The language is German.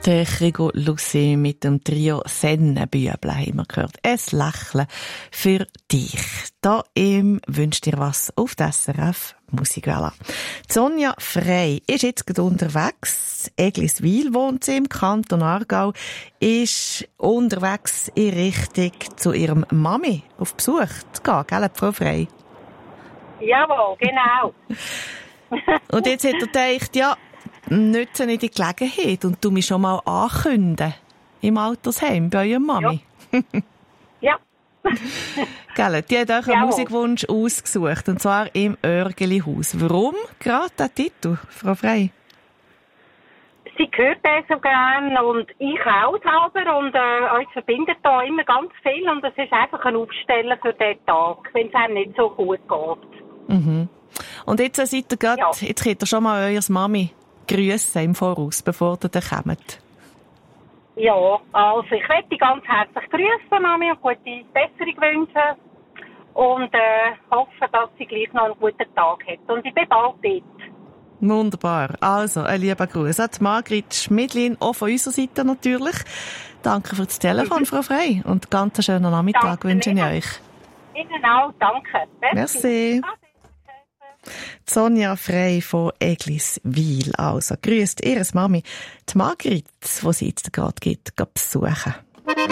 Der Gregor Lussi mit dem Trio Sennenbüble haben wir gehört. Ein Lächeln für dich. Da wünscht dir was auf der SRF Musikwelle. Sonja Frey ist jetzt gerade unterwegs. Egliswil wohnt sie im Kanton Aargau. Ist unterwegs in Richtung zu ihrem Mami auf Besuch zu gehen, gell, Frau Frey? Jawohl, genau. Und jetzt hat er gedacht, ja, nützen nicht die Gelegenheit und du mich schon mal ankündigen im Altersheim bei eurer Mami. Ja. Gell, die hat euch einen Musikwunsch ausgesucht, und zwar im Örgelihaus. Warum gerade der Titel, Frau Frey? Sie hört das so gerne und ich auch selber und uns verbindet da immer ganz viel und es ist einfach ein Aufstellen für den Tag, wenn es einem nicht so gut geht. Mhm. Und jetzt seid ihr gerade, jetzt könnt ihr schon mal eure Mami grüssen im Voraus, bevor ihr dann kommt. Ja, also ich möchte dich ganz herzlich grüßen, Mami, und gute Besserung wünschen und hoffe, dass sie gleich noch einen guten Tag hat. Und ich bin bald dort. Wunderbar. Also, ein lieber Gruß an Margrit Schmidlin, auch von unserer Seite natürlich. Danke für das Telefon, Frau Frey, und ganz einen schönen Nachmittag wünsche ich euch. Ihnen auch, danke. Merci. Sonja Frey von Egliswil. Also, grüßt ihre Mami, die Margrit, die sie jetzt gerade besuchen.